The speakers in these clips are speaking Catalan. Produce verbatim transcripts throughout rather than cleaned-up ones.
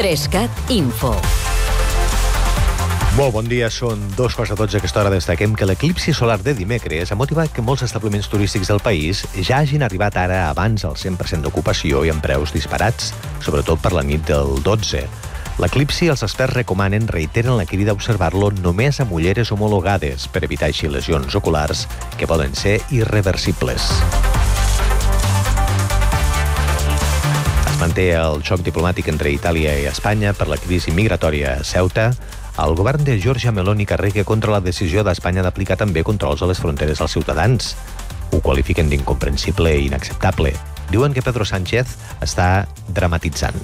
Trescat Info. Molt bon dia, són dos quarts de dotze. A aquesta hora destaquem que l'eclipsi solar de dimecres ha motivat que molts establiments turístics del país ja hagin arribat ara abans al cent per cent d'ocupació i amb preus disparats, sobretot per la nit del dotze. L'eclipsi, els experts recomanen, reiteren la crida a observar-lo només amb ulleres homologades per evitar així lesions oculars que poden ser irreversibles. Es manté el xoc diplomàtic entre Itàlia i Espanya per la crisi migratòria a Ceuta. El govern de Giorgia Meloni carrega contra la decisió d'Espanya d'aplicar també controls a les fronteres als ciutadans. Ho qualifiquen d'incomprensible i inacceptable. Diuen que Pedro Sánchez està dramatitzant.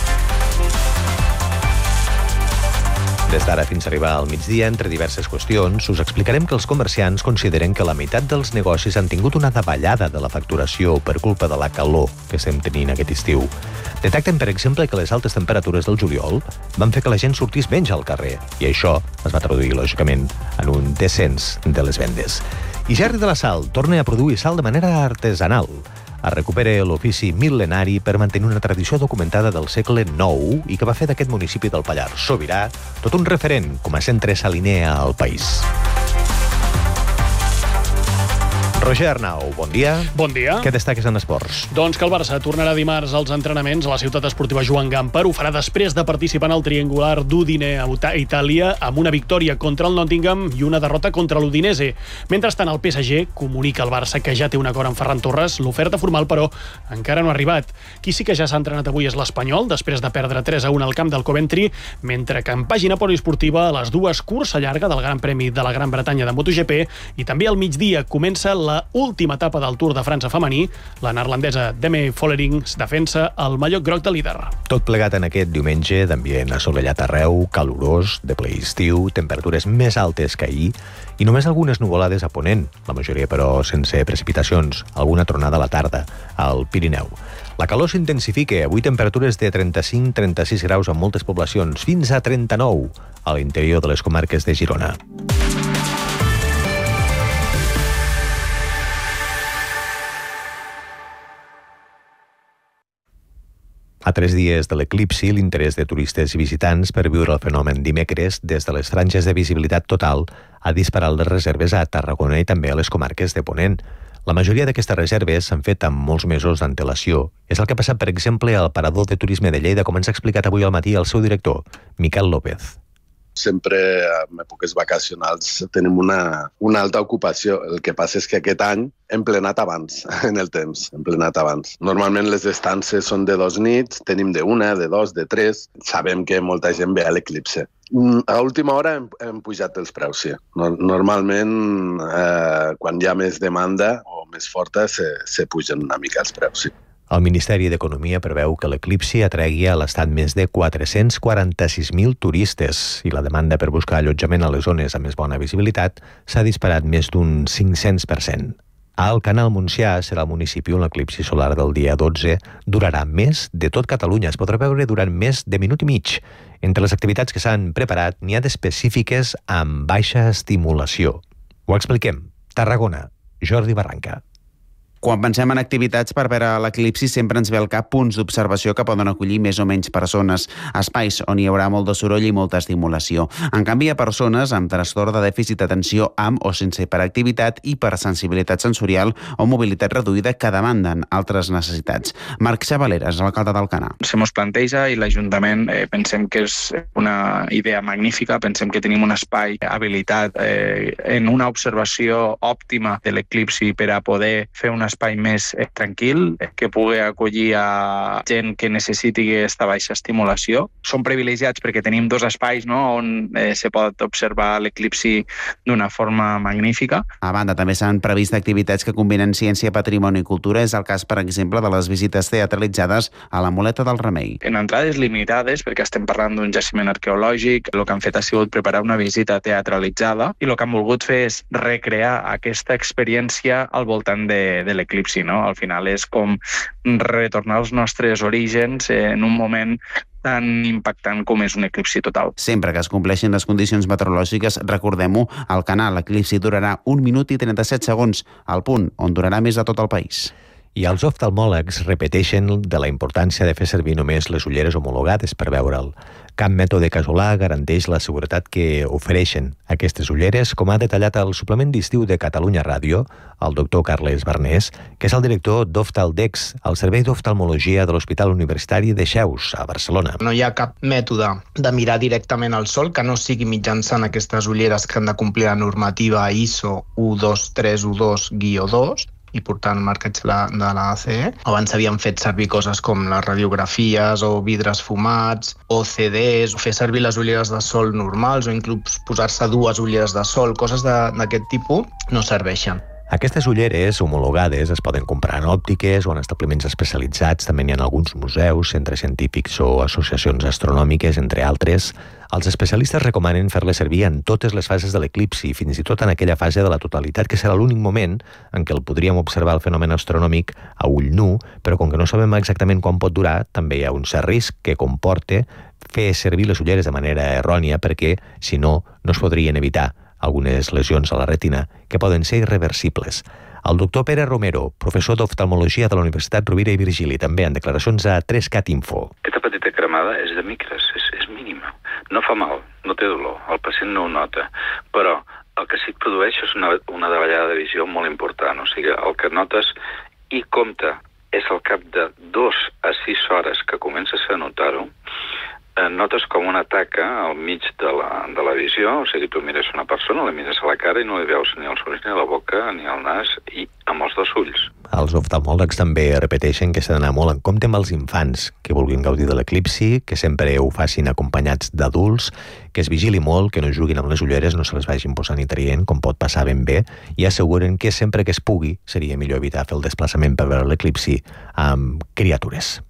Des d'ara fins a arribar al migdia, entre diverses qüestions, us explicarem que els comerciants consideren que la meitat dels negocis han tingut una davallada de la facturació per culpa de la calor que estem tenint aquest estiu. Detecten, per exemple, que les altes temperatures del juliol van fer que la gent sortís menys al carrer, i això es va traduir, lògicament, en un descens de les vendes. I Gerri de la Sal torna a produir sal de manera artesanal. Es recupera l'ofici mil·lenari per mantenir una tradició documentada del segle nou i que va fer d'aquest municipi del Pallars Sobirà tot un referent com a centre saliner al país. Roger Arnau, bon dia. Bon dia. Què destaques en esports? Doncs que el Barça tornarà dimarts als entrenaments a la ciutat esportiva Joan Gamper. Ho farà després de participar en el triangular d'Udine a Itàlia amb una victòria contra el Nottingham i una derrota contra l'Udinese. Mentrestant, el P S G comunica al Barça que ja té un acord amb Ferran Torres. L'oferta formal, però, encara no ha arribat. Qui sí que ja s'ha entrenat avui és l'Espanyol, després de perdre tres a un al camp del Coventry, mentre que en pàgina poliesportiva a les dues cursa llarga del Gran Premi de la Gran Bretanya de MotoGP i també al migdia comença la última etapa del Tour de França femení. La neerlandesa Demi Vollering defensa el mallot groc de líder. Tot plegat en aquest diumenge d'ambient assolellat arreu, calorós, de ple estiu, temperatures més altes que ahir i només algunes nuvolades a ponent, la majoria però sense precipitacions, alguna tronada a la tarda al Pirineu. La calor s'intensifica, avui temperatures de trenta-cinc a trenta-sis graus en moltes poblacions, fins a trenta-nou a l'interior de les comarques de Girona. A tres dies de l'eclipsi, l'interès de turistes i visitants per viure el fenomen dimecres des de les franges de visibilitat total ha disparat les reserves a Tarragona i també a les comarques de Ponent. La majoria d'aquestes reserves s'han fet amb molts mesos d'antelació. És el que ha passat, per exemple, al Parador de Turisme de Lleida, com ens ha explicat avui al matí el seu director, Miquel López. Sempre en èpoques vacacionals tenim una, una alta ocupació. El que passa és que aquest any hem plenat abans, en el temps, hem plenat abans. Normalment les estances són de dos nits, tenim de una, de dos, de tres. Sabem que molta gent ve a l'eclipse. A última hora hem, hem pujat els preus, sí. Normalment, eh, quan hi ha més demanda o més forta, se, se pugen una mica els preus, sí. El Ministeri d'Economia preveu que l'eclipsi atregui a l'Estat més de quatre-cents quaranta-sis mil turistes i la demanda per buscar allotjament a les zones amb més bona visibilitat s'ha disparat més d'un cinc-cents per cent. Alcanar al Montsià serà el municipi on l'eclipsi solar del dia dotze durarà més de tot Catalunya. Es podrà veure durant més de minut i mig. Entre les activitats que s'han preparat n'hi ha d'específiques amb baixa estimulació. Ho expliquem. Tarragona, Jordi Barranca. Quan pensem en activitats per veure l'eclipsi sempre ens ve al cap punts d'observació que poden acollir més o menys persones, espais on hi haurà molt de soroll i molta estimulació. En canvi, hi ha persones amb trastorn de dèficit d'atenció amb o sense hiperactivitat, hipersensibilitat sensorial o mobilitat reduïda que demanden altres necessitats. Marc Xavaleres, alcalde d'Alcanar. Se mos planteja i l'Ajuntament eh, pensem que és una idea magnífica, pensem que tenim un espai habilitat eh, en una observació òptima de l'eclipsi per a poder fer una espai més eh, tranquil, eh, que pugui acollir a gent que necessiti aquesta baixa estimulació. Som privilegiats perquè tenim dos espais, no?, on eh, se pot observar l'eclipsi d'una forma magnífica. A banda, també s'han previst activitats que combinen ciència, patrimoni i cultura. És el cas, per exemple, de les visites teatralitzades a la Muleta del Remei. En entrades limitades, perquè estem parlant d'un jaciment arqueològic, el que han fet ha sigut preparar una visita teatralitzada i el que han volgut fer és recrear aquesta experiència al voltant de, de l'eclipsi, no? Al final és com retornar als nostres orígens en un moment tan impactant com és un eclipsi total. Sempre que es compleixin les condicions meteorològiques, recordem-ho, al canal l'eclipsi durarà un minut i trenta-set segons, al punt on durarà més a tot el país. I els oftalmòlegs repeteixen de la importància de fer servir només les ulleres homologades per veure'l. Cap mètode casolà garanteix la seguretat que ofereixen aquestes ulleres, com ha detallat el suplement d'estiu de Catalunya Ràdio, el doctor Carles Barnés, que és el director d'Oftaldex, el Servei d'Oftalmologia de l'Hospital Universitari de Xeus, a Barcelona. No hi ha cap mètode de mirar directament al sol que no sigui mitjançant aquestes ulleres que han de complir la normativa I S O u dos tres u dos guió dos, i portant el marcatge de la A C E. Abans s'havien fet servir coses com les radiografies o vidres fumats o C Ds, fer servir les ulleres de sol normals o inclús posar-se dues ulleres de sol, coses d'aquest tipus no serveixen. Aquestes ulleres homologades es poden comprar en òptiques o en establiments especialitzats. També n'hi ha alguns museus, centres científics o associacions astronòmiques, entre altres. Els especialistes recomanen fer-les servir en totes les fases de l'eclipsi, fins i tot en aquella fase de la totalitat, que serà l'únic moment en què el podríem observar el fenomen astronòmic a ull nu, però com que no sabem exactament quan pot durar, també hi ha un cert risc que comporta fer servir les ulleres de manera errònia, perquè, si no, no es podrien evitar algunes lesions a la retina que poden ser irreversibles. El doctor Pere Romero, professor d'oftalmologia de la Universitat Rovira i Virgili, també en declaracions a tres cat info. Aquesta petita cremada és de micres, és, és mínima. No fa mal, no té dolor, el pacient no ho nota, però el que sí que produeix és una, una davallada de visió molt important. O sigui, el que notes i compte és al cap de dos a sis hores que comences a notar-ho, notes com una taca al mig de la, de la visió, o sigui, tu mires una persona, la mires a la cara i no li veus ni els ulls, ni la boca, ni el nas, i amb els dos ulls. Els oftalmòlegs també repeteixen que s'ha d'anar molt en compte amb els infants que vulguin gaudir de l'eclipsi, que sempre ho facin acompanyats d'adults, que es vigili molt, que no juguin amb les ulleres, no se les vagin posant i traient, com pot passar ben bé, i asseguren que sempre que es pugui seria millor evitar fer el desplaçament per veure l'eclipsi amb criatures.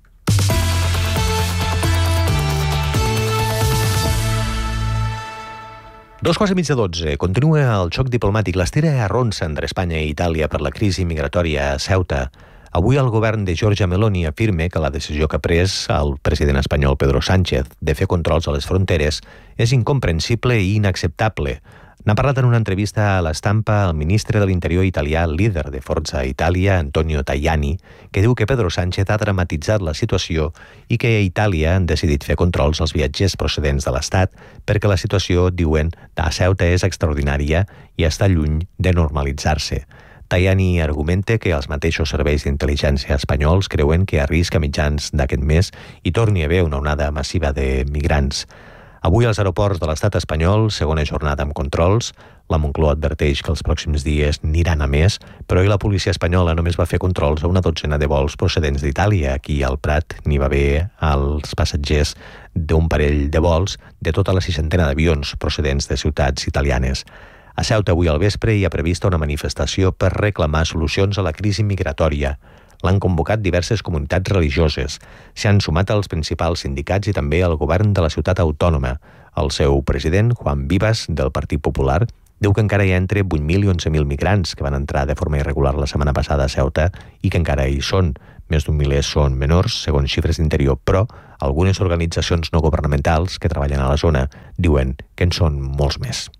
Dos quarts i mig de dotze. Continua el xoc diplomàtic. L'estira arronsa entre Espanya i Itàlia per la crisi migratòria a Ceuta. Avui el govern de Giorgia Meloni afirma que la decisió que ha pres el president espanyol Pedro Sánchez de fer controls a les fronteres és incomprensible i inacceptable. N'ha parlat en una entrevista a l'Estampa el ministre de l'Interior italià, líder de Forza Italia, Antonio Tajani, que diu que Pedro Sánchez ha dramatitzat la situació i que a Itàlia han decidit fer controls als viatgers procedents de l'Estat perquè la situació, diuen, a Ceuta és extraordinària i està lluny de normalitzar-se. Tajani argumenta que els mateixos serveis d'intel·ligència espanyols creuen que a risc a mitjans d'aquest mes hi torni a haver una onada massiva de migrants. Avui als aeroports de l'estat espanyol, segona jornada amb controls. La Moncloa adverteix que els pròxims dies n'hiran a més, però ahir la policia espanyola només va fer controls a una dotzena de vols procedents d'Itàlia. Aquí al Prat n'hi va haver als passatgers d'un parell de vols de tota la seixantena d'avions procedents de ciutats italianes. A Ceuta avui al vespre hi ha prevista una manifestació per reclamar solucions a la crisi migratòria. L'han convocat diverses comunitats religioses. S'hi han sumat els principals sindicats i també el govern de la ciutat autònoma. El seu president, Juan Vivas, del Partit Popular, diu que encara hi ha entre vuit mil i onze mil migrants que van entrar de forma irregular la setmana passada a Ceuta i que encara hi són. Més d'un miler són menors, segons xifres d'Interior, però algunes organitzacions no governamentals que treballen a la zona diuen que en són molts més.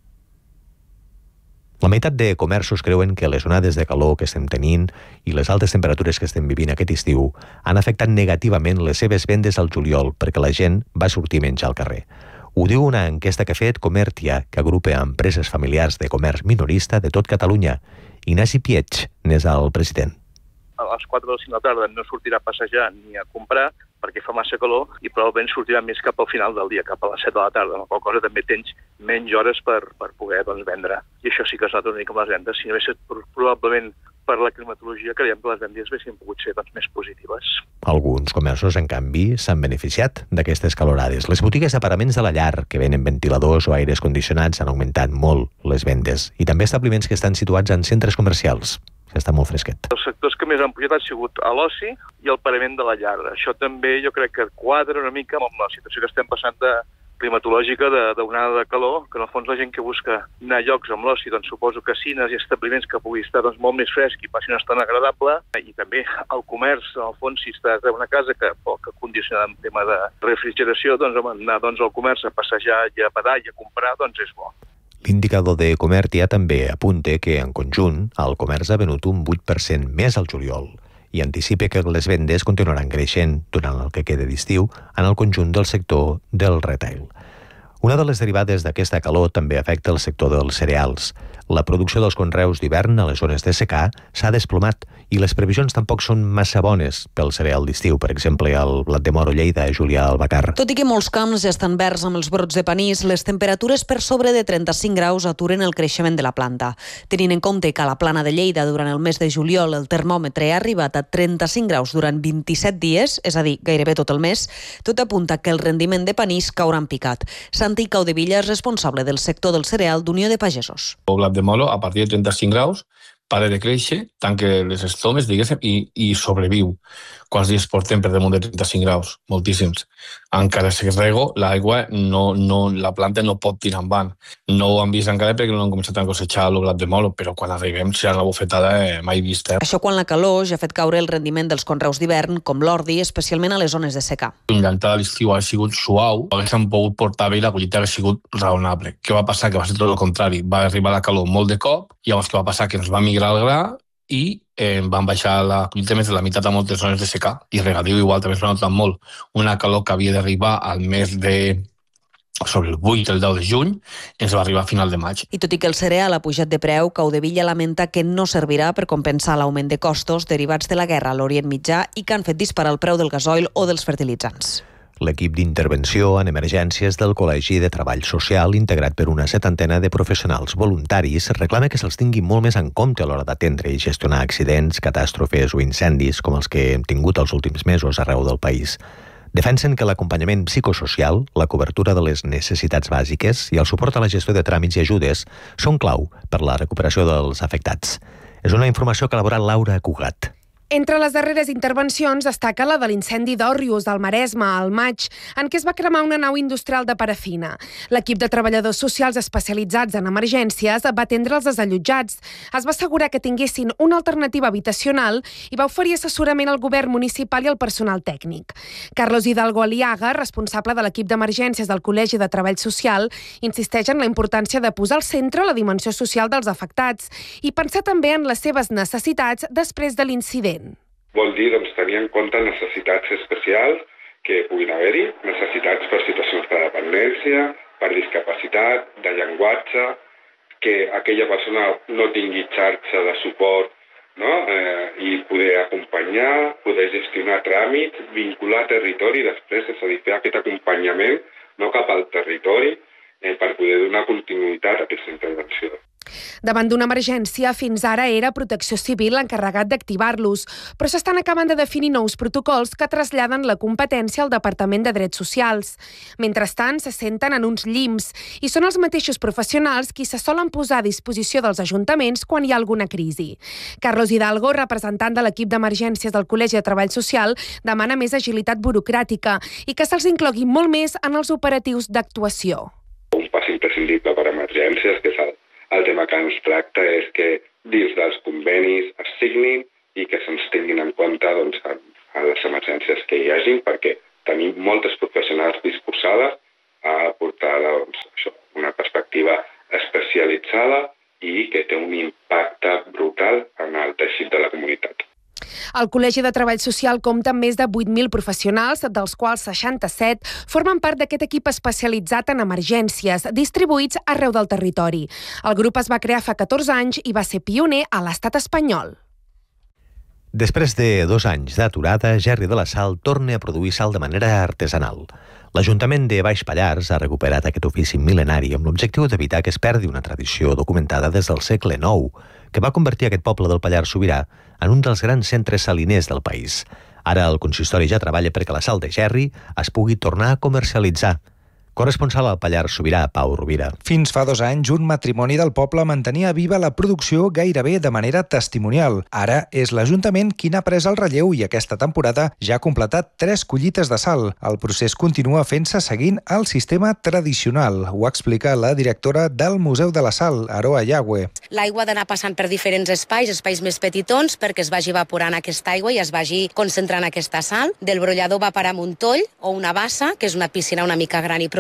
La meitat de comerços creuen que les onades de calor que estem tenint i les altes temperatures que estem vivint aquest estiu han afectat negativament les seves vendes al juliol perquè la gent va sortir menys al carrer. Ho diu una enquesta que ha fet Comertia, que agrupa empreses familiars de comerç minorista de tot Catalunya. Ignasi Pietx n'és el president. A les quatre o cinc de la tarda no sortirà a passejar ni a comprar perquè fa massa calor i probablement sortirà més cap al final del dia, cap a les set de la tarda, amb la qual cosa també tens menys hores per, per poder doncs, vendre. I això sí que es nota una mica amb les vendes. Si no hagués estat probablement per la climatologia, creiem que les vendes haguessin pogut ser doncs, més positives. Alguns comerços, en canvi, s'han beneficiat d'aquestes calorades. Les botigues d'aparaments de la llar, que venen ventiladors o aires condicionats, han augmentat molt les vendes. I també establiments que estan situats en centres comercials, que està molt fresquet. Els sectors que més han pujat han sigut a l'oci i el parament de la llar. Això també jo crec que quadra una mica amb la situació que estem passant de climatològica d'onada de calor, que en el fons la gent que busca anar a llocs amb l'oci, doncs suposo casines i establiments que pugui estar doncs, molt més fresc i passi una estona agradable, i també el comerç, en el fons, si estàs a una casa que poc condicionada en tema de refrigeració, doncs home, anar doncs, al comerç a passejar i a badar i a comprar, doncs és bo. L'indicador de Comertia també apunta que, en conjunt, el comerç ha venut un vuit per cent més al juliol i anticipa que les vendes continuaran creixent durant el que queda d'estiu en el conjunt del sector del retail. Una de les derivades d'aquesta calor també afecta el sector dels cereals. La producció dels conreus d'hivern a les zones de secà s'ha desplomat i les previsions tampoc són massa bones pel cereal d'estiu, per exemple, el blat de moro Lleida, Julià Albacar. Tot i que molts camps ja estan verds amb els brots de panís, les temperatures per sobre de trenta-cinc graus aturen el creixement de la planta. Tenint en compte que a la plana de Lleida durant el mes de juliol el termòmetre ha arribat a trenta-cinc graus durant vint-i-set dies, és a dir, gairebé tot el mes, tot apunta que el rendiment de panís caurà en picat. Santi Caudevilla és responsable del sector del cereal d'Unió de Pagesos. El blat de moro, a partir de trenta-cinc graus, para de créixer, tanca les estomes, diguéssim, i, i sobreviu. Quants dies portem per damunt de trenta-cinc graus? Moltíssims. Encara si rego, l'aigua, no, no, la planta no pot tirar endavant. No ho han vist encara perquè no han començat a cosechar el blat de moro, però quan arribem serà una bufetada eh, mai vista. Això quan la calor ja ha fet caure el rendiment dels conreus d'hivern, com l'ordi, especialment a les zones de secà. L'entrada a l'estiu ha sigut suau, haguéssim pogut portar bé i la collita ha sigut raonable. Què va passar? Que va ser tot el contrari. Va arribar la calor molt de cop, i llavors què va passar? Que ens va migrar el gra i eh, van baixar la collita més de la meitat a moltes zones de secà. I regadiu igual també es va notar molt. Una calor que havia d'arribar al mes de sobre el vuit, el deu de juny, ens va arribar a final de maig. I tot i que el cereal ha pujat de preu, Caudevilla lamenta que no servirà per compensar l'augment de costos derivats de la guerra a l'Orient Mitjà i que han fet disparar el preu del gasoil o dels fertilitzants. L'equip d'intervenció en emergències del Col·legi de Treball Social, integrat per una setantena de professionals voluntaris, reclama que se'ls tingui molt més en compte a l'hora d'atendre i gestionar accidents, catàstrofes o incendis com els que hem tingut els últims mesos arreu del país. Defensen que l'acompanyament psicosocial, la cobertura de les necessitats bàsiques i el suport a la gestió de tràmits i ajudes són clau per la recuperació dels afectats. És una informació que ha elaborat Laura Cugat. Entre les darreres intervencions destaca la de l'incendi d'Òrrius, al Maresme, al maig, en què es va cremar una nau industrial de parafina. L'equip de treballadors socials especialitzats en emergències va atendre els desallotjats, es va assegurar que tinguessin una alternativa habitacional i va oferir assessorament al govern municipal i al personal tècnic. Carlos Hidalgo Aliaga, responsable de l'equip d'emergències del Col·legi de Treball Social, insisteix en la importància de posar al centre la dimensió social dels afectats i pensar també en les seves necessitats després de l'incident. Vol dir doncs, tenir en compte necessitats especials que puguin haver-hi, necessitats per situacions de dependència, per discapacitat, de llenguatge, que aquella persona no tingui xarxa de suport, no? eh, i poder acompanyar, poder gestionar tràmits, vincular territori després, és a dir, fer aquest acompanyament no cap al territori eh, per poder donar continuïtat a aquesta intervenció. Davant d'una emergència, fins ara era Protecció Civil l'encarregat d'activar-los, però s'estan acabant de definir nous protocols que traslladen la competència al Departament de Drets Socials. Mentrestant, se senten en uns llims i són els mateixos professionals qui se solen posar a disposició dels ajuntaments quan hi ha alguna crisi. Carlos Hidalgo, representant de l'equip d'emergències del Col·legi de Treball Social, demana més agilitat burocràtica i que se'ls inclogui molt més en els operatius d'actuació. Un pas imprescindible per a emergències, que és el El tema que ens tracta és que dins dels convenis es signin i que se'ns tinguin en compte doncs, a, a les emergències que hi hagin, perquè tenim moltes professionals disposades a aportar doncs, això, una perspectiva especialitzada i que té un impacte brutal en el teixit de la comunitat. El Col·legi de Treball Social compta amb més de vuit mil professionals, dels quals seixanta-set formen part d'aquest equip especialitzat en emergències, distribuïts arreu del territori. El grup es va crear fa catorze anys i va ser pioner a l'estat espanyol. Després de dos anys d'aturada, Gerri de la Sal torna a produir sal de manera artesanal. L'Ajuntament de Baix Pallars ha recuperat aquest ofici mil·lenari amb l'objectiu d'evitar que es perdi una tradició documentada des del segle nou, que va convertir aquest poble del Pallars Sobirà en un dels grans centres saliners del país. Ara el consistori ja treballa perquè la sal de Gerri es pugui tornar a comercialitzar. Corresponsal al Pallars Sobirà, Pau Rovira. Fins fa dos anys, un matrimoni del poble mantenia viva la producció gairebé de manera testimonial. Ara és l'Ajuntament qui n'ha pres el relleu i aquesta temporada ja ha completat tres collites de sal. El procés continua fent-se seguint el sistema tradicional. Ho explica la directora del Museu de la Sal, Aroa Yagüe. L'aigua ha d'anar passant per diferents espais, espais més petitons, perquè es vagi evaporant aquesta aigua i es vagi concentrant aquesta sal. Del brollador va parar a un toll o una bassa, que és una piscina una mica gran i profunda,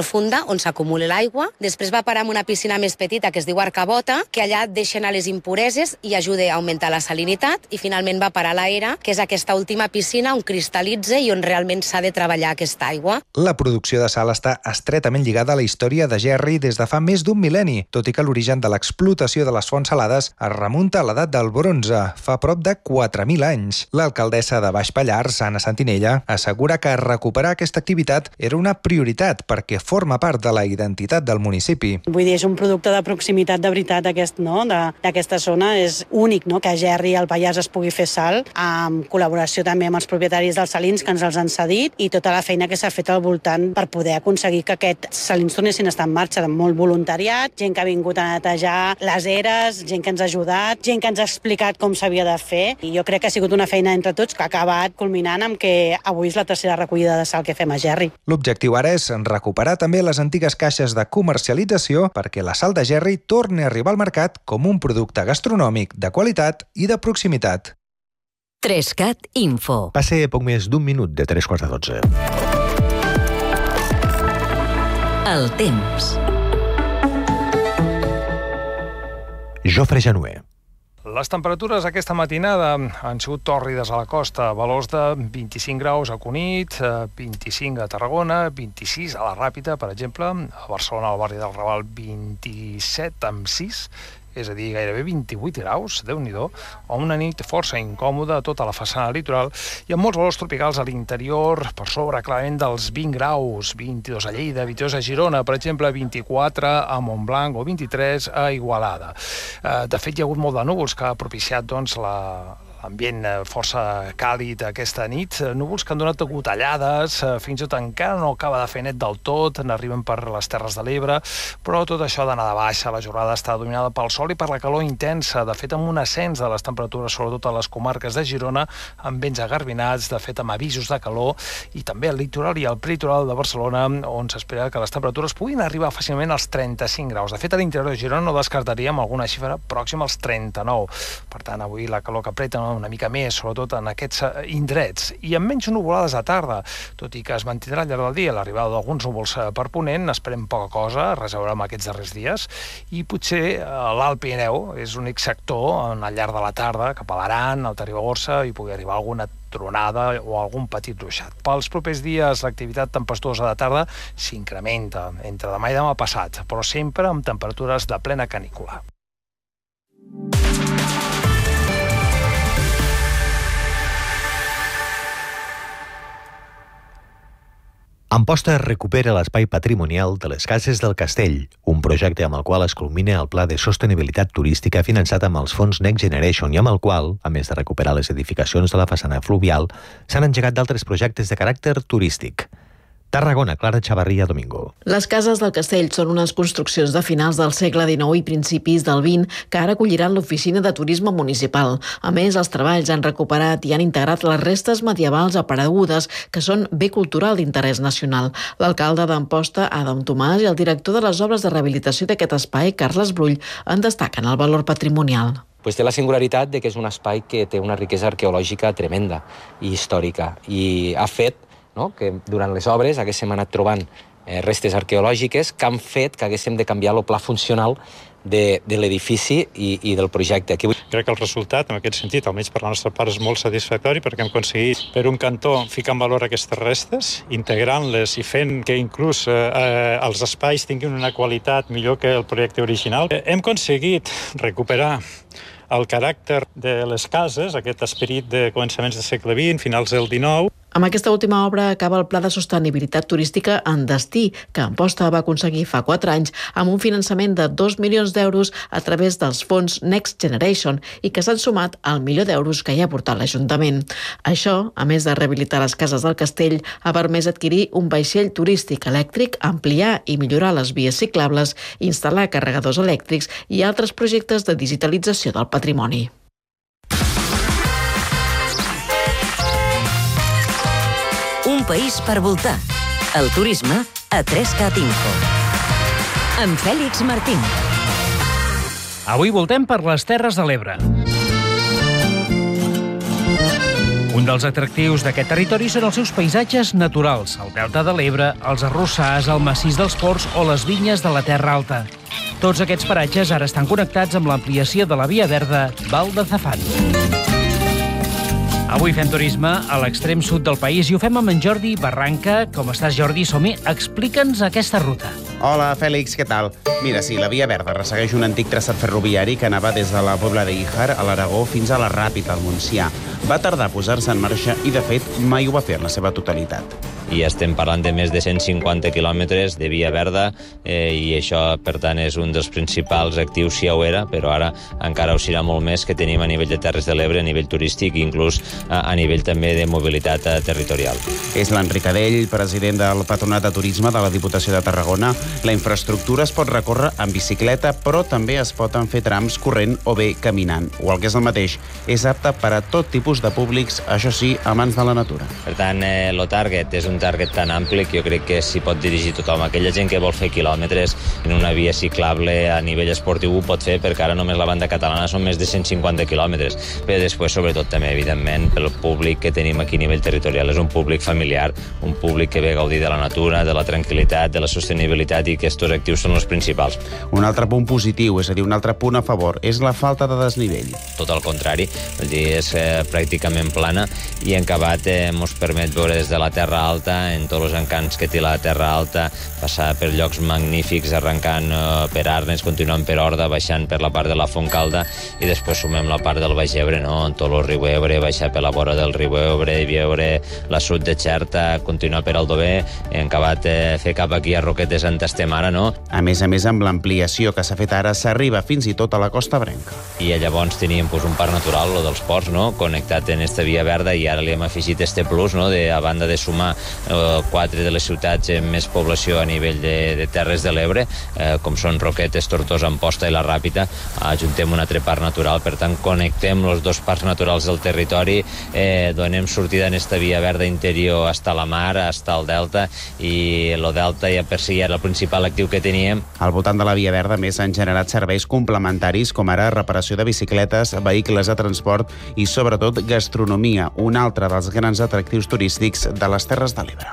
profunda on s'acumula l'aigua. Després va parar en una piscina més petita que es diu Arcabota, que allà deixa anar les impureses i ajuda a augmentar la salinitat, i finalment va parar a l'Era, que és aquesta última piscina on cristal·litza i on realment s'ha de treballar aquesta aigua. La producció de sal està estretament lligada a la història de Gerri des de fa més d'un mil·lenni, tot i que l'origen de l'explotació de les fonts salades es remunta a l'edat del bronze, fa prop de quatre mil anys. L'alcaldessa de Baix Pallars, Anna Santinella, assegura que recuperar aquesta activitat era una prioritat perquè forma part de la identitat del municipi. Vull dir, és un producte de proximitat de veritat aquest, no? d'aquesta zona. És únic, no?, que a Gerri, al Pallars, es pugui fer sal, amb col·laboració també amb els propietaris dels salins que ens els han cedit i tota la feina que s'ha fet al voltant per poder aconseguir que aquests salins tornessin a estar en marxa, de molt voluntariat, gent que ha vingut a netejar les eres, gent que ens ha ajudat, gent que ens ha explicat com s'havia de fer, i jo crec que ha sigut una feina entre tots que ha acabat culminant amb que avui és la tercera recollida de sal que fem a Gerri. L'objectiu ara és recuperar també les antigues caixes de comercialització perquè la sal de Gerri torni a arribar al mercat com un producte gastronòmic de qualitat i de proximitat. Trescat Info. Va ser poc més d'un minut de tres quarts de dotze. El temps. Jofre Januer. Les temperatures aquesta matinada han sigut tòrrides a la costa, valors de vint-i-cinc graus a Cunit, vint-i-cinc a Tarragona, vint-i-sis a la Ràpita, per exemple, a Barcelona, al barri del Raval, vint-i-set amb sis, és a dir, gairebé vint-i-vuit graus, Déu-n'hi-do, o una nit força incòmoda a tota la façana litoral i amb molts valors tropicals a l'interior, per sobre clarament dels vint graus, vint-i-dos a Lleida, vint-i-dos a Girona, per exemple, vint-i-quatre a Montblanc o vint-i-tres a Igualada. De fet, hi ha hagut molt de núvols que ha propiciat doncs, la... ambient força càlid aquesta nit, núvols que han donat gotellades, fins i tot encara no acaba de fer net del tot, n'arriben per les Terres de l'Ebre, però tot això d'anar de baixa, la jornada està dominada pel sol i per la calor intensa, de fet amb un ascens de les temperatures, sobretot a les comarques de Girona, amb vents agarbinats, de fet amb avisos de calor, i també al litoral i al prelitoral de Barcelona, on s'espera que les temperatures puguin arribar fàcilment als trenta-cinc graus. De fet, a l'interior de Girona no descartaríem alguna xifra pròxima als trenta-nou. Per tant, avui la calor que apreta una mica més, sobretot en aquests indrets, i amb menys nuvolades a tarda, tot i que es mantindrà al llarg del dia l'arribada d'alguns núvols per ponent, esperem poca cosa, res a veure amb aquests darrers dies, i potser l'Alt Pirineu és l'únic sector al llarg de la tarda, cap a l'Aran, al Ribagorça, hi pugui arribar alguna tronada o algun petit ruixat. Pels propers dies l'activitat tempestuosa de tarda s'incrementa entre demà i demà passat, però sempre amb temperatures de plena canícula. Amposta recupera l'espai patrimonial de les Cases del Castell, un projecte amb el qual es culmina el Pla de Sostenibilitat Turística finançat amb els fons Next Generation i amb el qual, a més de recuperar les edificacions de la façana fluvial, s'han engegat d'altres projectes de caràcter turístic. Tarragona, Clara Chavarria Domingo. Les Cases del Castell són unes construccions de finals del segle dinou i principis del vint que ara acolliran l'oficina de turisme municipal. A més, els treballs han recuperat i han integrat les restes medievals aparegudes que són bé cultural d'interès nacional. L'alcalde d'Amposta, Adam Tomàs, i el director de les obres de rehabilitació d'aquest espai, Carles Brull, en destaquen el valor patrimonial. Pues té la singularitat de que és un espai que té una riquesa arqueològica tremenda i històrica, i ha fet no? que durant les obres haguéssim anat trobant eh, restes arqueològiques que han fet que haguéssim de canviar el pla funcional de, de l'edifici i, i del projecte. Aquí... Crec que el resultat, en aquest sentit, almenys per la nostra part, és molt satisfactori perquè hem aconseguit, per un cantó, ficar en valor aquestes restes, integrant-les i fent que inclús eh, els espais tinguin una qualitat millor que el projecte original. Eh, hem aconseguit recuperar el caràcter de les cases, aquest esperit de començaments del segle vint, finals del dinou. Amb aquesta última obra acaba el Pla de Sostenibilitat Turística en Destí, que Amposta va aconseguir fa quatre anys amb un finançament de dos milions d'euros a través dels fons Next Generation i que s'han sumat al milió d'euros que hi ha aportat l'Ajuntament. Això, a més de rehabilitar les cases del castell, ha permès adquirir un vaixell turístic elèctric, ampliar i millorar les vies ciclables, instal·lar carregadors elèctrics i altres projectes de digitalització del patrimoni. Un país per voltar. El turisme a Trescat Info. Amb Fèlix Martín. Avui voltem per les Terres de l'Ebre. Un dels atractius d'aquest territori són els seus paisatges naturals, el Delta de l'Ebre, els arrossars, el massís dels Ports o les vinyes de la Terra Alta. Tots aquests paratges ara estan connectats amb l'ampliació de la via verda Val de Zafán. Avui fem turisme a l'extrem sud del país i ho fem amb en Jordi Barranca. Com estàs, Jordi? Som-hi. Explica'ns aquesta ruta. Hola, Fèlix, què tal? Mira, sí, la Via Verda ressegueix un antic traçat ferroviari que anava des de la Pobla d'Íjar, a l'Aragó, fins a la Ràpita, al Montsià. Va tardar a posar-se en marxa i, de fet, mai ho va fer en la seva totalitat. I estem parlant de més de cent cinquanta quilòmetres de Via Verda eh, i això, per tant, és un dels principals actius, si ja ho era, però ara encara ho serà molt més, que tenim a nivell de Terres de l'Ebre, a nivell turístic i inclús a, a nivell també de mobilitat eh, territorial. És l'Enric Adell, president del Patronat de Turisme de la Diputació de Tarragona. La infraestructura es pot recórrer en bicicleta, però també es poden fer trams corrent o bé caminant. O el que és el mateix, és apte per a tot tipus de públics, això sí, amants de la natura. Per tant, eh, el target és un target tan ampli que jo crec que s'hi pot dirigir tothom. Aquella gent que vol fer quilòmetres en una via ciclable a nivell esportiu ho pot fer, perquè ara només la banda catalana són més de cent cinquanta quilòmetres. Però després, sobretot, també, evidentment, pel públic que tenim aquí a nivell territorial. És un públic familiar, un públic que ve a gaudir de la natura, de la tranquil·litat, de la sostenibilitat i que aquests actius són els principals. Un altre punt positiu, és a dir, un altre punt a favor, és la falta de desnivell. Tot al contrari, vull dir, és eh, pràcticament plana i en acabat eh, ens permet veure des de la Terra Alta, en tots els encants que té la Terra Alta, passar per llocs magnífics, arrencant eh, per Arnes, continuant per Horda, baixant per la part de la Fontcalda i després sumem la part del Baix Ebre, no? En tot el riu Ebre, baixar per la vora del riu Ebre, veure la sud de Xerta, continuar per Aldover, en acabat eh, fer cap aquí a Roquet de Santa Estemara, no? A més a més, amb l'ampliació que s'ha fet ara, s'arriba fins i tot a la Costa Branca. I llavors teníem pues, un parc natural, lo dels ports, no? Connectat en esta via verda i ara li hem afegit este plus, no? De, a banda de sumar eh, quatre de les ciutats amb més població a nivell de, de Terres de l'Ebre, eh, com són Roquetes, Tortosa, Amposta i la Ràpita, ajuntem un altre parc natural, per tant connectem els dos parcs naturals del territori, eh, donem sortida en esta via verda interior hasta la mar, hasta el delta, i el delta ja per si era el principal actiu que teníem. Al voltant de la via verda més han generat serveis complementaris com ara reparació de bicicletes, vehicles de transport i sobretot gastronomia, un altre dels grans atractius turístics de les Terres de l'Ebre.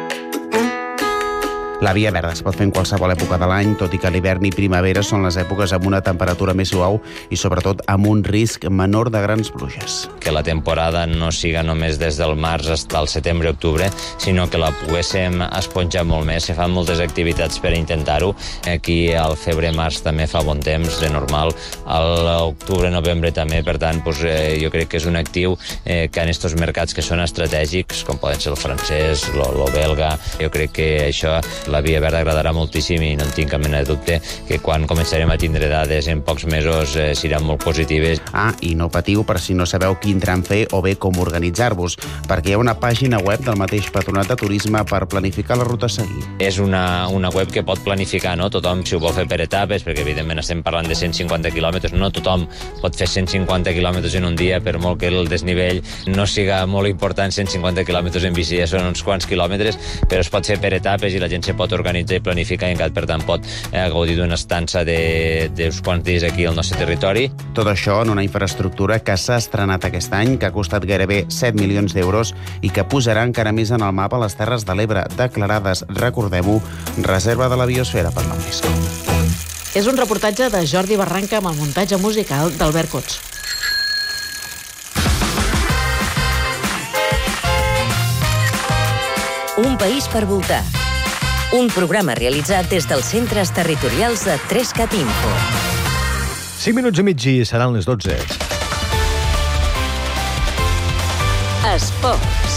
La Via Verda es pot fer en qualsevol època de l'any, tot i que l'hivern i primavera són les èpoques amb una temperatura més suau i sobretot amb un risc menor de grans pluges. Que la temporada no siga només des del març fins al setembre-octubre, sinó que la poguéssim esponjar molt més. Se fan moltes activitats per intentar-ho. Aquí al febrer-març també fa bon temps, de normal. A l'octubre-novembre també, per tant, doncs, eh, jo crec que és un actiu eh, que en aquests mercats que són estratègics, com poden ser el francès, lo, lo belga, jo crec que això la Via Verda agradarà moltíssim i no en tinc cap mena de dubte que quan començarem a tindre dades en pocs mesos eh, seran molt positives. Ah, i no patiu per si no sabeu quin tram fer o bé com organitzar-vos, perquè hi ha una pàgina web del mateix Patronat de Turisme per planificar la ruta a seguir. És una, una web que pot planificar, no? Tothom, si ho vol fer per etapes, perquè evidentment estem parlant de cent cinquanta quilòmetres, no tothom pot fer cent cinquanta quilòmetres en un dia, per molt que el desnivell no siga molt important, cent cinquanta quilòmetres en bici ja són uns quants quilòmetres, però es pot fer per etapes i la gent se pot organitzar i planificar i encara, per tant, pot eh, gaudir d'una estança d'uns quants dies aquí al nostre territori. Tot això en una infraestructura que s'ha estrenat aquest any, que ha costat gairebé set milions d'euros i que posarà encara més en el mapa les Terres de l'Ebre, declarades, recordem-ho, reserva de la biosfera per la UNESCO. És un reportatge de Jordi Barranca amb el muntatge musical d'Albert Cots. Un país per voltar. Un programa realitzat des dels centres territorials de Trescat Info. cinc minuts i mig i seran les dotze. Esports.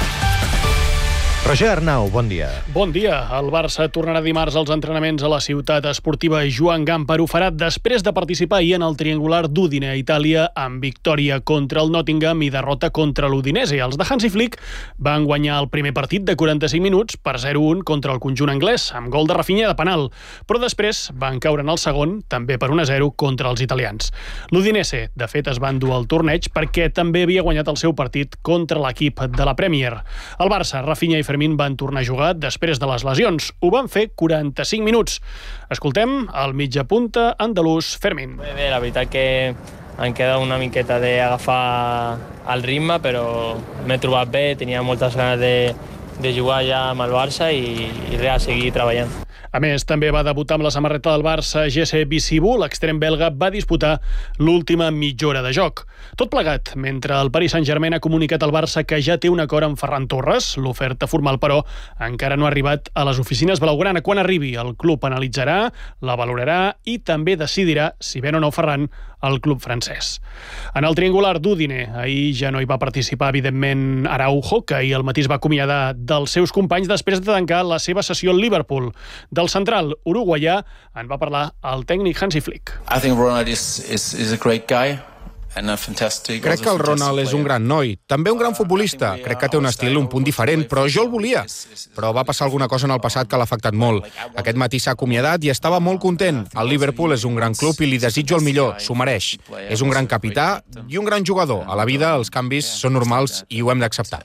Roger Arnau, bon dia. Bon dia. El Barça tornarà dimarts als entrenaments a la ciutat esportiva Joan Gamper. Ho farà després de participar ahir en el triangular d'Udine a Itàlia amb victòria contra el Nottingham i derrota contra l'Udinese. Els de Hansi Flick van guanyar el primer partit de quaranta-cinc minuts per zero a un contra el conjunt anglès, amb gol de Rafinha de penal, però després van caure en el segon, també per un a zero, contra els italians. L'Udinese, de fet, es va endur al torneig perquè també havia guanyat el seu partit contra l'equip de la Premier. El Barça, Rafinha i Fermín van tornar a jugar després de les lesions. Ho van fer quaranta-cinc minuts. Escoltem el mitja punta andalús Fermín. Bé, bé, la veritat que em queda una miqueta d'agafar el ritme, però m'he trobat bé, tenia moltes ganes de, de jugar ja amb el Barça i, i res, seguir treballant. A més, també va debutar amb la samarreta del Barça Jesse Bissibu, l'extrem belga va disputar l'última mitja hora de joc. Tot plegat, mentre el Paris Saint-Germain ha comunicat al Barça que ja té un acord amb Ferran Torres, l'oferta formal, però, encara no ha arribat a les oficines blaugrana. Quan arribi, el club analitzarà, la valorarà i també decidirà si ven o no Ferran al club francès. En el triangular d'Udine, ahir ja no hi va participar, evidentment, Araujo, que ahir al matí es va acomiadar dels seus companys després de tancar la seva sessió al Liverpool. Del central uruguaià en va parlar el tècnic Hansi Flick. I think Ronald is, is, is a great guy. Crec que el Ronald és un gran noi, també un gran futbolista. Crec que té un estil un punt diferent, però jo el volia. Però va passar alguna cosa en el passat que l'ha afectat molt. Aquest matí s'ha acomiadat i estava molt content. El Liverpool és un gran club i li desitjo el millor, s'ho mereix. És un gran capità i un gran jugador. A la vida els canvis són normals i ho hem d'acceptar.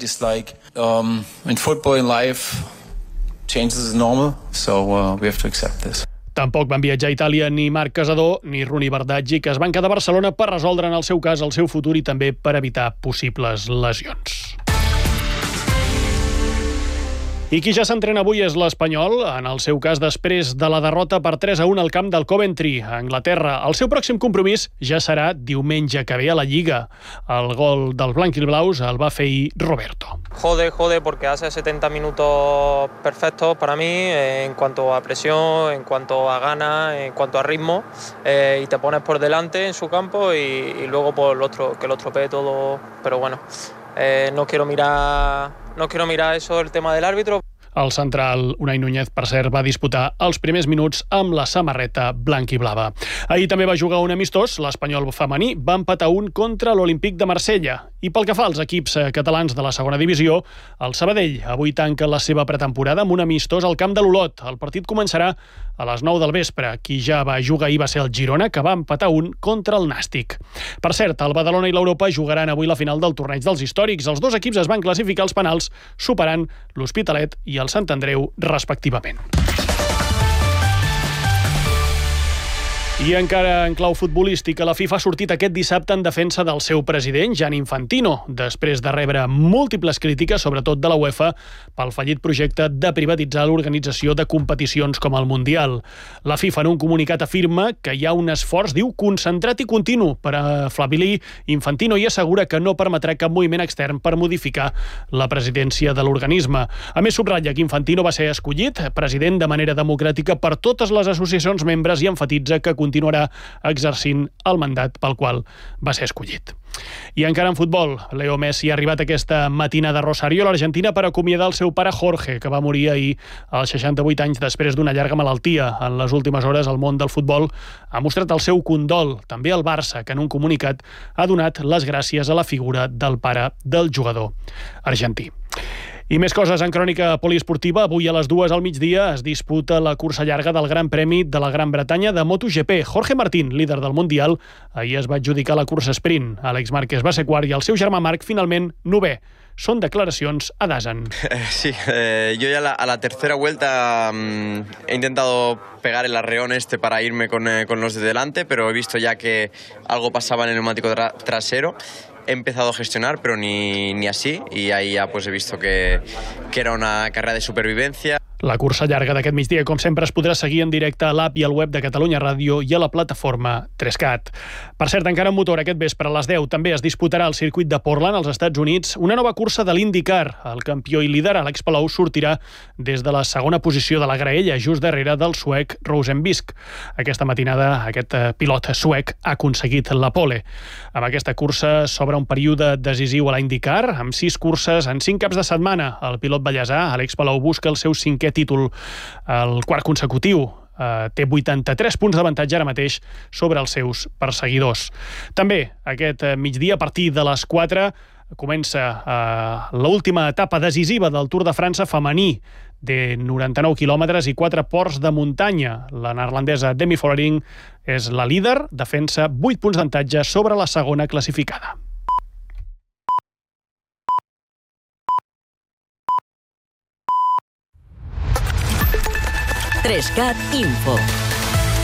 In football, in life, changes is normal, so uh, we have to accept this. Tampoc van viatjar a Itàlia ni Marc Casador ni Runi Bardaggi, que es van quedar a Barcelona per resoldre en el seu cas el seu futur i també per evitar possibles lesions. I qui ja s'entrena avui és l'Espanyol, en el seu cas després de la derrota per tres a un al camp del Coventry, a Anglaterra. El seu pròxim compromís ja serà diumenge que ve a la Lliga. El gol dels blanquilblaus el va fer ahir Roberto. Jode, jode, porque hace setenta minutos perfectos para mí eh, en cuanto a presión, en cuanto a ganas, en cuanto a ritmo, eh, y te pones por delante en su campo y, y luego por el otro, que lo estropee todo, pero bueno, eh, no quiero mirar, no quiero mirar eso, el tema del árbitro. El central Unai Núñez, per cert, va disputar els primers minuts amb la samarreta blanc i blava. Ahir també va jugar un amistós, l'Espanyol femení va empatar un contra l'Olímpic de Marsella. I pel que fa als equips catalans de la segona divisió, el Sabadell avui tanca la seva pretemporada amb un amistós al camp de l'Olot. El partit començarà a les nou del vespre. Qui ja va jugar ahir va ser el Girona, que va empatar un contra el Nàstic. Per cert, el Badalona i l'Europa jugaran avui la final del torneig dels històrics. Els dos equips es van classificar als penals, superant l'Hospitalet i el Sant Andreu, respectivament. I encara en clau futbolística, la FIFA ha sortit aquest dissabte en defensa del seu president, Gianni Infantino, després de rebre múltiples crítiques, sobretot de la UEFA, pel fallit projecte de privatitzar l'organització de competicions com el Mundial. La FIFA en un comunicat afirma que hi ha un esforç, diu, concentrat i continu per afabilir Infantino i assegura que no permetrà cap moviment extern per modificar la presidència de l'organisme. A més, subratlla que Infantino va ser escollit president de manera democràtica per totes les associacions membres i enfatitza que continuarà exercint el mandat pel qual va ser escollit. I encara en futbol, Leo Messi ha arribat aquesta matina de Rosario a l'Argentina per acomiadar el seu pare Jorge, que va morir ahir als seixanta-vuit anys després d'una llarga malaltia. En les últimes hores, el món del futbol ha mostrat el seu condol, també el Barça, que en un comunicat ha donat les gràcies a la figura del pare del jugador argentí. I més coses en crònica poliesportiva. Avui a les dues al migdia es disputa la cursa llarga del Gran Premi de la Gran Bretanya de MotoGP. Jorge Martín, líder del Mundial, ahir es va adjudicar la cursa sprint. Àlex Márquez va ser quart i el seu germà Marc, finalment, novè. Són declaracions a Dasan. Sí, eh, yo ya la, a la tercera vuelta mmm, he intentado pegar el arreón este para irme con, eh, con los de delante, pero he visto ya que algo pasaba en el neumático tra- trasero. He empezado a gestionar, pero ni, ni así, y ahí ya pues he visto que, que era una carrera de supervivencia. La cursa llarga d'aquest migdia, com sempre, es podrà seguir en directe a l'app i al web de Catalunya Ràdio i a la plataforma tres cat. Per cert, encara en motor, aquest vespre a les deu també es disputarà al circuit de Portland, als Estats Units, una nova cursa de l'IndyCar. El campió i líder, Alex Palou, sortirà des de la segona posició de la graella, just darrere del suec Rosenbisk. Aquesta matinada, aquest pilot suec ha aconseguit la pole. Amb aquesta cursa s'obre un període decisiu a l'IndyCar, amb sis curses en cinc caps de setmana. El pilot ballesà, Alex Palou, busca el seu cinquè títol, el quart consecutiu. Uh, té vuitanta-tres punts d'avantatge ara mateix sobre els seus perseguidors. També aquest migdia, a partir de les quatre, comença uh, l'última etapa decisiva del Tour de França femení de noranta-nou quilòmetres i quatre ports de muntanya. La neerlandesa Demi Vollering és la líder, defensa vuit punts d'avantatge sobre la segona classificada. tres cat Info.